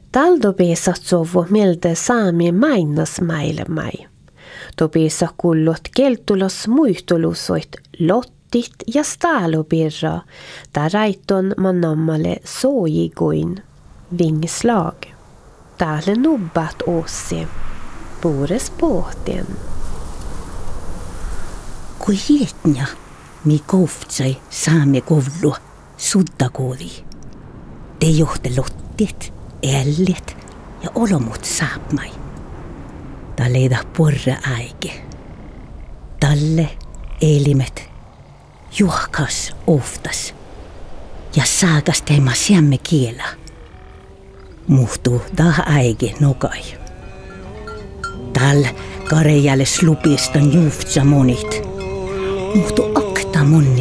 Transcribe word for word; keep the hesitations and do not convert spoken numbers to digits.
Taldo piisat sovu miltä saamien mainas mailemai. To piisa kullot keltulos muihtulusoit lottit ja staalupirra, ta raiton manammalle soojiguin vingslag. Täällä nubbat ossi, puures pohten. Kui hietnja, mi kouftsai saame kovlu suddakoodi. Te johte lottit, ället ja olomut saapmai. Ta leida porre aike. Talle elimet juhkas oftas ja saakas teema siamme kiela. Muhtuu dah aike nokai. Tal karejälle slupistan juhtsa monit. Muhtuu akta mun